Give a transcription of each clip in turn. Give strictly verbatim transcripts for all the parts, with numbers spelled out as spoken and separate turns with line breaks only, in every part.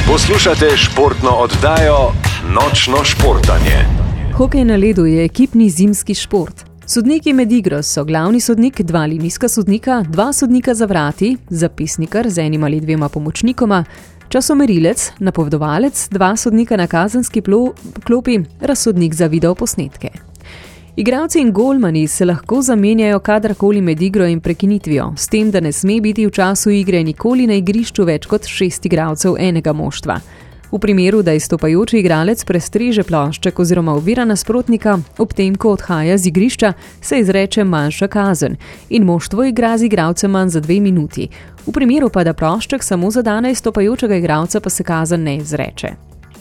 Poslušate športno oddajo Nočno športanje.
Hokej na ledu je ekipni zimski šport. Sodniki med igro so glavni sodnik, dva linijska sodnika, dva sodnika za vrati, zapisnikar z enim ali dvema pomočnikoma, časomerilec, napovedovalec, dva sodnika na kazenski klopi, razsodnik za videoposnetke. Igralci in golmani se lahko zamenjajo kadarkoli med igro in prekinitvijo, s tem, da ne sme biti v času igre nikoli na igrišču več kot šest igralcev enega moštva. V primeru, da izstopajoči igralec prestreže plošček oziroma ovira nasprotnika, ob tem, ko odhaja z igrišča, se izreče manjša kazen in moštvo igra z igralcem manj za dve minuti. V primeru pa, da plošček samo zadane izstopajočega igralca, pa se kazen ne izreče.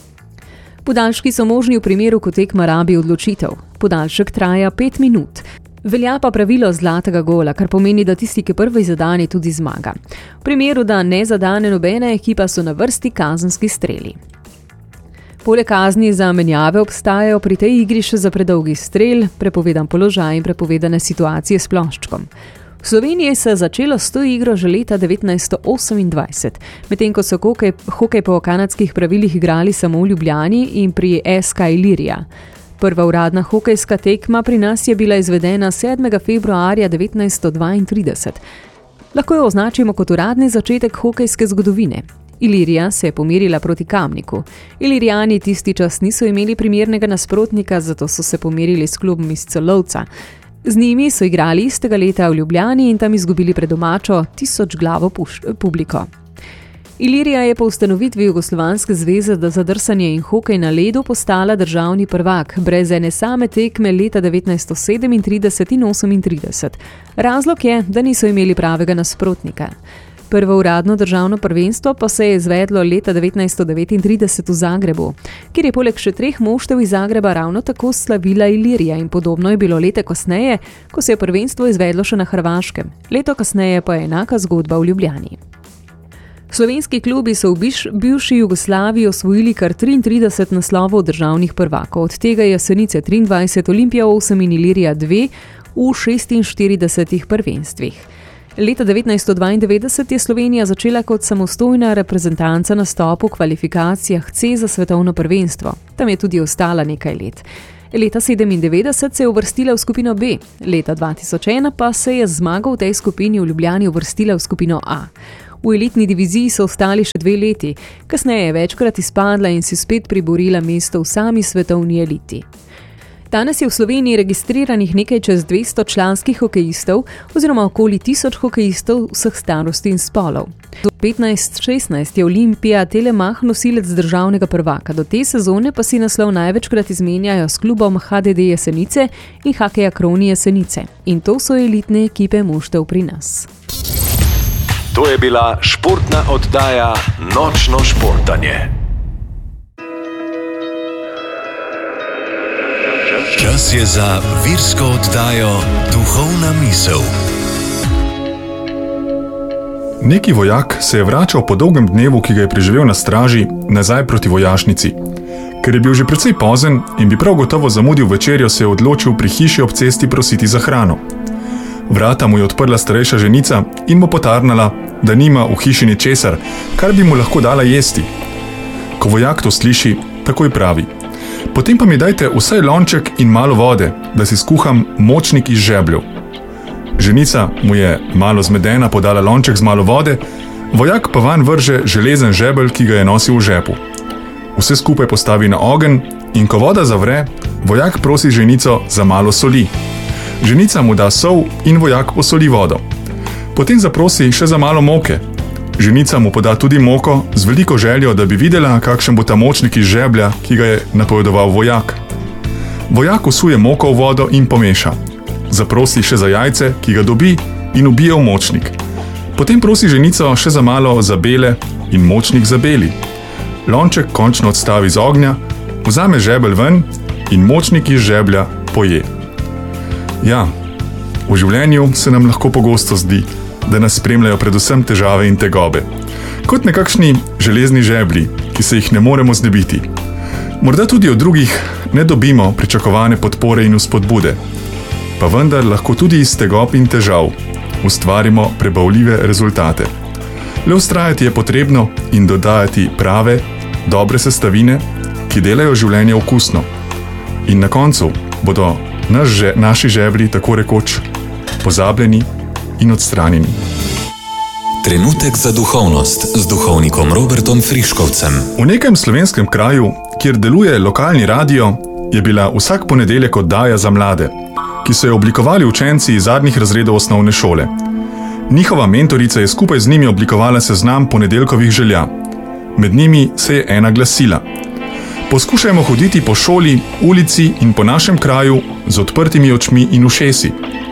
Podaljški so možni v primeru, ko tekma rabi odločitev. Podaljšek traja pet minut. Velja pa pravilo zlatega gola, kar pomeni, da tisti, ki prvi zadane, tudi zmaga. V primeru, da ne zadane nobena ekipa, so na vrsti kazenski streli. Poleg kazni za menjave obstajajo pri tej igri še za predolgi strel, prepovedan položaj in prepovedane situacije s ploščkom. V Sloveniji se je začelo s to igro že leta devetnajststo osemindvajset, medtem ko so hokej, hokej po kanadskih pravilih igrali samo v Ljubljani in pri S K Ilirija. Prva uradna hokejska tekma pri nas je bila izvedena sedmega februarja devetnajststo dvaintrideset. Lahko jo označimo kot uradni začetek hokejske zgodovine. Ilirija se je pomerila proti Kamniku. Ilirijani tisti čas niso imeli primernega nasprotnika, zato so se pomerili s klubom iz Celovca. Z njimi so igrali istega leta v Ljubljani in tam izgubili pred domačo tisoč glavo puš- publiko. Ilirija je po ustanovitvi Jugoslovanske zveze za drsanje in hokej na ledu postala državni prvak, brez ene same tekme leta devetnajststo sedemintrideset in osemintrideset. Razlog je, da niso imeli pravega nasprotnika. Prvo uradno državno prvenstvo pa se je izvedlo leta devetnajststo devetintrideset v Zagrebu, kjer je poleg še treh moštev iz Zagreba ravno tako slavila Ilirija in podobno je bilo leto kasneje, ko se je prvenstvo izvedlo še na Hrvaškem. Leto kasneje pa je enaka zgodba v Ljubljani. Slovenski klubi so v bivši Jugoslaviji osvojili kar triintrideset naslovov državnih prvakov, od tega je Jesenice triindvajset, Olimpija osem in Ilirija dve v šestinštiridesetih prvenstvih. Leta devetnajststo dvaindevetdeset je Slovenija začela kot samostojna reprezentanca nastop v kvalifikacijah C za svetovno prvenstvo. Tam je tudi ostala nekaj let. Leta sedemindevetdeset se je uvrstila v skupino B, leta dva tisoč ena pa se je zmaga v tej skupini v Ljubljani uvrstila v skupino A. V elitni diviziji so ostali še dve leti, kasneje je večkrat izpadla in si spet priborila mesto v sami svetovni eliti. Danes je v Sloveniji registriranih nekaj čez dvesto članskih hokejistov oziroma okoli tisoč hokejistov vseh starosti in spolov. Do petnajst šestnajst je Olimpija Telemach nosilec državnega prvaka, do te sezone pa si naslov največkrat izmenjajo s klubom H D D Jesenice in Hokeja Kroni Jesenice. In to so elitne ekipe moštev pri nas.
To je bila športna oddaja Nočno športanje. Čas je za virsko oddajo Duhovna misel.
Neki vojak se je vračal po dolgem dnevu, ki ga je preživel na straži, nazaj proti vojašnici. Ker je bil že precej pozen in bi prav gotovo zamudil večerjo, se je odločil pri hiši ob cesti prositi za hrano. Vrata mu je odprla starejša ženica in mu potarnala, da nima v hiši ničesar, kar bi mu lahko dala jesti. Ko vojak to sliši, takoj pravi: potem pa mi dajte vsaj lonček in malo vode, da si skuham močnik iz žebljev. Ženica mu je malo zmedena podala lonček z malo vode, vojak pa vanj vrže železen žebelj, ki ga je nosil v žepu. Vse skupaj postavi na ogenj in ko voda zavre, vojak prosi ženico za malo soli. Ženica mu da sol in vojak posoli vodo. Potem zaprosi še za malo moke. Ženica mu poda tudi moko z veliko željo, da bi videla, kakšen bo ta močnik iz žeblja, ki ga je napovedoval vojak. Vojak usuje moko v vodo in pomeša. Zaprosi še za jajce, ki ga dobi in ubije v močnik. Potem prosi ženico še za malo zabele in močnik zabeli. Lonček končno odstavi z ognja, vzame žebelj ven in močnik iz žeblja poje. Ja, v življenju se nam lahko pogosto zdi, da nas spremljajo predvsem težave in tegobe. Kot nekakšni železni žeblji, ki se jih ne moremo znebiti. Morda tudi od drugih ne dobimo pričakovane podpore in vzpodbude. Pa vendar lahko tudi iz tegob in težav ustvarimo prebavljive rezultate. Le vztrajati je potrebno in dodajati prave dobre sestavine, ki delajo življenje okusno. In na koncu bodo naš že, naši žeblji tako rekoč pozabljeni in odstranjeni.
Trenutek za duhovnost z duhovnikom Robertom Friškovcem.
V nekem slovenskem kraju, kjer deluje lokalni radio, je bila vsak ponedeljek oddaja za mlade, ki so jo oblikovali učenci iz zadnjih razredov osnovne šole. Njihova mentorica je skupaj z njimi oblikovala seznam ponedeljkovih želja. Med njimi se je ena glasila: poskušajmo hoditi po šoli, ulici in po našem kraju z odprtimi očmi in ušesi.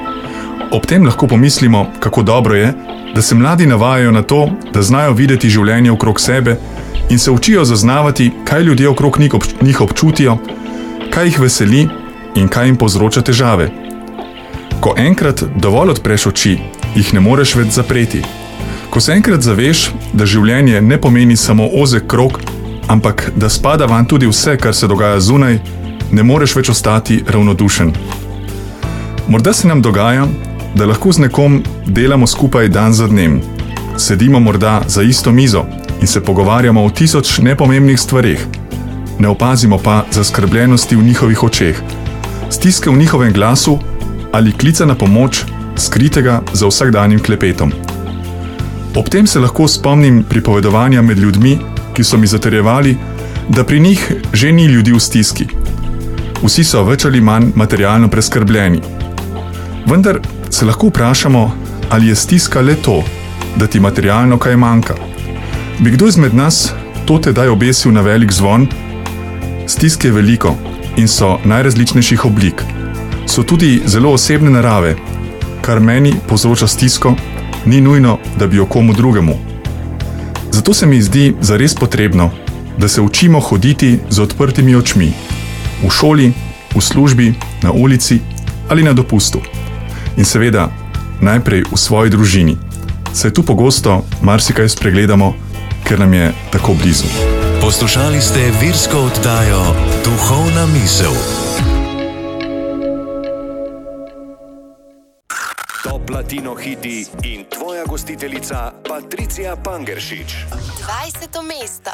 Ob tem lahko pomislimo, kako dobro je, da se mladi navajajo na to, da znajo videti življenje okrog sebe in se učijo zaznavati, kaj ljudje okrog njih občutijo, kaj jih veseli in kaj jim povzroča težave. Ko enkrat dovolj odpreš oči, jih ne moreš več zapreti. Ko se enkrat zaveš, da življenje ne pomeni samo ozek krog, ampak da spada van tudi vse, kar se dogaja zunaj, ne moreš več ostati ravnodušen. Morda se nam dogaja, da lahko z nekom delamo skupaj dan za dnem. Sedimo morda za isto mizo in se pogovarjamo o tisoč nepomembnih stvareh. Ne opazimo pa zaskrbljenosti v njihovih očeh, stiske v njihovem glasu ali klica na pomoč, skritega za vsakdanjim klepetom. Ob tem se lahko spomnim pripovedovanja med ljudmi, ki so mi zatrjevali, da pri njih že ni ljudi v stiski. Vsi so več ali manj materialno preskrbljeni. Vendar se lahko vprašamo, ali je stiska le to, da ti materialno kaj manjka. Bi kdo izmed nas to tedaj obesil na velik zvon? Stisk je veliko in so najrazličnejših oblik. So tudi zelo osebne narave. Kar meni povzroča stisko, ni nujno, da bi jo komu drugemu. Zato se mi zdi zares potrebno, da se učimo hoditi z odprtimi očmi. V šoli, v službi, na ulici ali na dopustu. In seveda, najprej v svoji družini. Saj tu pogosto marsikaj spregledamo, ker nam je tako blizu.
Poslušali ste virsko oddajo Duhovna misel. Top Latino hiti in tvoja gostiteljica Patricija Pangeršič.
dvajseto mesto.